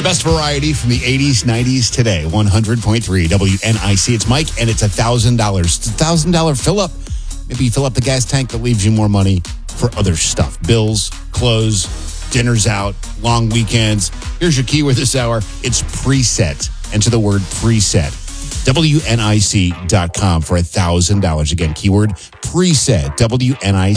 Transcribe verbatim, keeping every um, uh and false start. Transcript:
best variety from the eighties, nineties, today. one hundred point three W N I C. It's Mike, and it's one thousand dollars. It's a one thousand dollars fill-up. Maybe you fill up the gas tank that leaves you more money for other stuff. Bills, clothes, dinners out, long weekends. Here's your keyword this hour. It's preset. Enter the word preset. W N I C dot com for one thousand dollars. Again, keyword preset. W N I C.